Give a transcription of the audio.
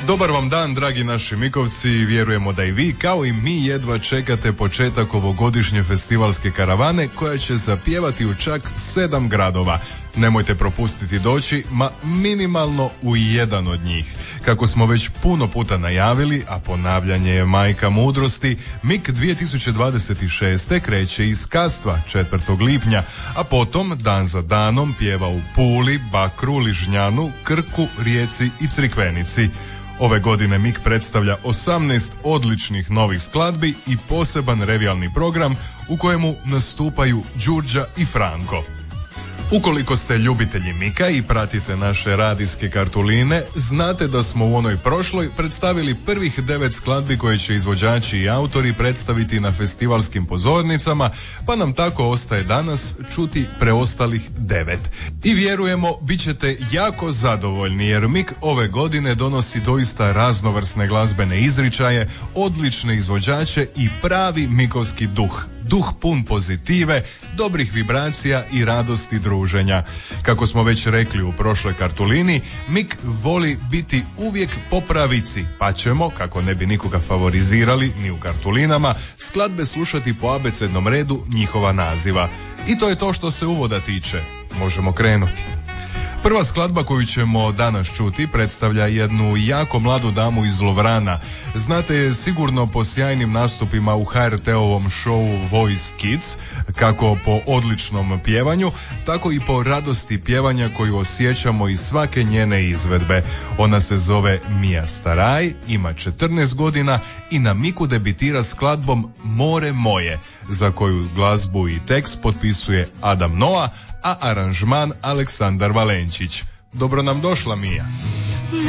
Dobar vam dan, dragi naši Mikovci, vjerujemo da i vi, kao i mi, jedva čekate početak ovogodišnje festivalske karavane koja će zapjevati u čak 7 gradova. Nemojte propustiti doći, minimalno u jedan od njih. Kako smo već puno puta najavili, a ponavljanje je majka mudrosti, MIK 2026. kreće iz Kastva 4. lipnja, a potom dan za danom pjeva u Puli, Bakru, Ližnjanu, Krku, Rijeci i Crikvenici. Ove godine MIK predstavlja 18 odličnih novih skladbi i poseban revijalni program u kojemu nastupaju Đurđa i Franko. Ukoliko ste ljubitelji Mika i pratite naše radijske kartuline, znate da smo u onoj prošloj predstavili prvih 9 skladbi koje će izvođači i autori predstaviti na festivalskim pozornicama, pa nam tako ostaje danas čuti preostalih 9. I vjerujemo, bit ćete jako zadovoljni jer Mik ove godine donosi doista raznovrsne glazbene izričaje, odlične izvođače i pravi mikovski duh. Duh pun pozitive, dobrih vibracija i radosti druženja. Kako smo već rekli u prošloj kartulini, Mik voli biti uvijek po pravici, pa ćemo, kako ne bi nikoga favorizirali ni u kartulinama, skladbe slušati po abecednom redu njihova naziva. I to je to što se uvoda tiče. Možemo krenuti. Prva skladba koju ćemo danas čuti predstavlja jednu jako mladu damu iz Lovrana. Znate je sigurno po sjajnim nastupima u HRT-ovom šovu Voice Kids, kako po odličnom pjevanju, tako i po radosti pjevanja koju osjećamo iz svake njene izvedbe. Ona se zove Mija Staraj, ima 14 godina i na Miku debitira skladbom More moje, za koju glazbu i tekst potpisuje Adam Noa, a aranžman Aleksandar Valenčić. Dobro nam došla, Mija.